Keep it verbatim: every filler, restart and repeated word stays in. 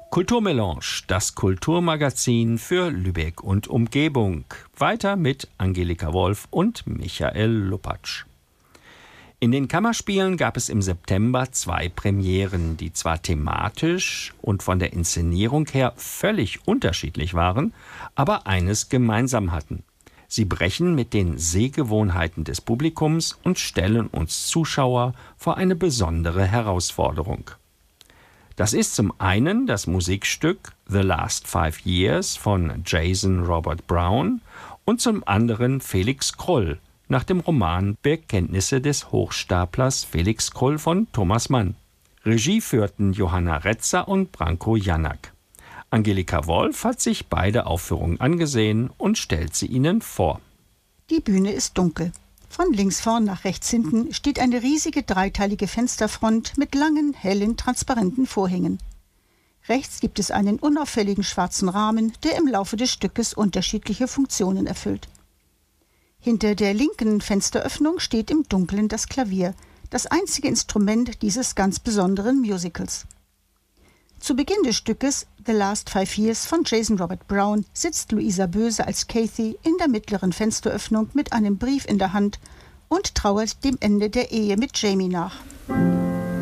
Kulturmelange, das Kulturmagazin für Lübeck und Umgebung. Weiter mit Angelika Wolf und Michael Lupatsch. In den Kammerspielen gab es im September zwei Premieren, die zwar thematisch und von der Inszenierung her völlig unterschiedlich waren, aber eines gemeinsam hatten. Sie brechen mit den Sehgewohnheiten des Publikums und stellen uns Zuschauer vor eine besondere Herausforderung. Das ist zum einen das Musikstück The Last Five Years von Jason Robert Brown und zum anderen Felix Krull nach dem Roman Bekenntnisse des Hochstaplers Felix Krull von Thomas Mann. Regie führten Johanna Retzer und Branko Janak. Angelika Wolf hat sich beide Aufführungen angesehen und stellt sie Ihnen vor. Die Bühne ist dunkel. Von links vorn nach rechts hinten steht eine riesige dreiteilige Fensterfront mit langen, hellen, transparenten Vorhängen. Rechts gibt es einen unauffälligen schwarzen Rahmen, der im Laufe des Stückes unterschiedliche Funktionen erfüllt. Hinter der linken Fensteröffnung steht im Dunkeln das Klavier, das einzige Instrument dieses ganz besonderen Musicals. Zu Beginn des Stückes The Last Five Years von Jason Robert Brown sitzt Luisa Böse als Kathy in der mittleren Fensteröffnung mit einem Brief in der Hand und trauert dem Ende der Ehe mit Jamie nach.